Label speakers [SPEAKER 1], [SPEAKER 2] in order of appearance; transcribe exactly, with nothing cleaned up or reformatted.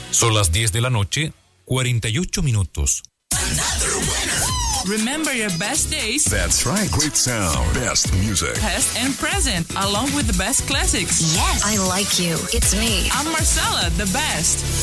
[SPEAKER 1] Son las diez de la noche, cuarenta y ocho minutos.
[SPEAKER 2] Remember your best days.
[SPEAKER 3] That's right. Great sound. Best music.
[SPEAKER 2] Past and present, along with the best classics.
[SPEAKER 4] Yes. I like you. It's me.
[SPEAKER 2] I'm Marcella, the best.